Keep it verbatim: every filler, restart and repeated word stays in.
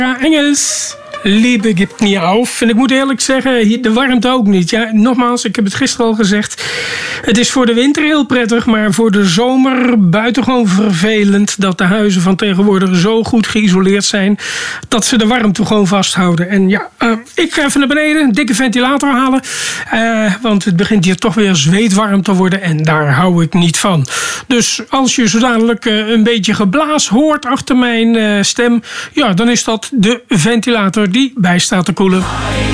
Engels. Liebe gibt niet auf. En ik moet eerlijk zeggen, de warmte ook niet. Ja, nogmaals, ik heb het gisteren al gezegd. Het is voor de winter heel prettig, maar voor de zomer buitengewoon vervelend dat de huizen van tegenwoordig zo goed geïsoleerd zijn dat ze de warmte gewoon vasthouden. En ja, uh, ik ga even naar beneden, een dikke ventilator halen. Uh, want het begint hier toch weer zweetwarm te worden en daar hou ik niet van. Dus als je zo dadelijk uh, een beetje geblaas hoort achter mijn uh, stem, ja, dan is dat de ventilator die bij staat te koelen.